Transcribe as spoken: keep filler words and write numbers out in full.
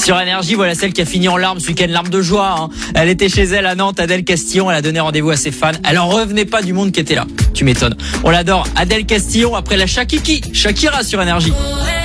Sur Énergie, voilà celle qui a fini en larmes ce week-end, larmes de joie. Hein. Elle était chez elle à Nantes, Adèle Castillon. Elle a donné rendez-vous à ses fans. Elle en revenait pas du monde qui était là. Tu m'étonnes. On l'adore. Adèle Castillon après la Shakiki, Shakira sur Énergie.